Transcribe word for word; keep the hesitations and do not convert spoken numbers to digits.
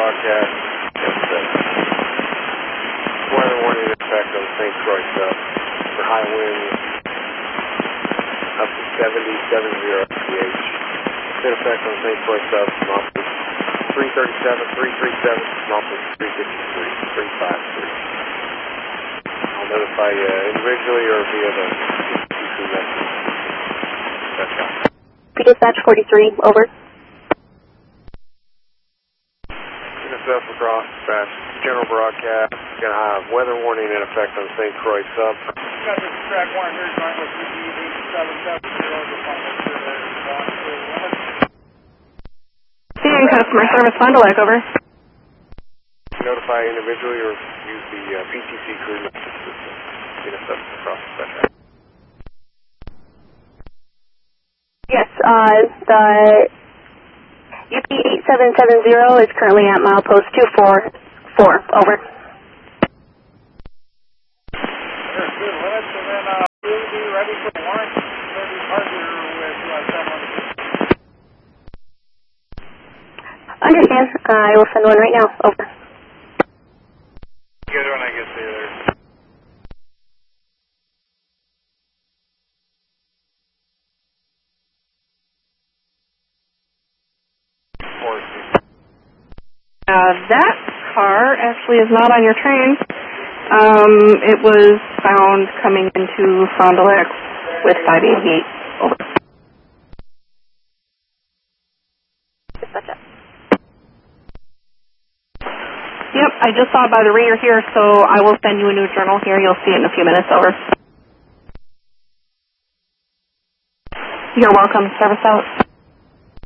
broadcast. Weather warning in effect on Saint Croix sub for high winds up to seventy-seven zero P H. In effect on Saint Croix sub from office three thirty-seven, three thirty-seven, from office three fifty-three, three fifty-three. I'll notify you individually or via the P T C message. That's all. Dispatch forty-three, over. N S F across dispatch. General broadcast. Going to have weather warning in effect on Saint Croix sub. Got this track one here, going with U D eight seven seven zero to final survey response to limit. Seeing customer service Fond du Lac, over. Notify individually or use the uh, P T C crew message system. N S F across dispatch. Yes, uh, the U P eight seven seven zero is currently at milepost two four four, over. There's good limits, and then uh, we'll be ready for launch. There'll be partner with uh, someone. Understand. Uh, I will send one right now, over. Good when I get there. Uh, that car actually is not on your train. Um, it was found coming into Fond du Lac with five eighty-eight. Over. Yep, I just saw it by the rear here, so I will send you a new journal here. You'll see it in a few minutes. Over. You're welcome. Service out.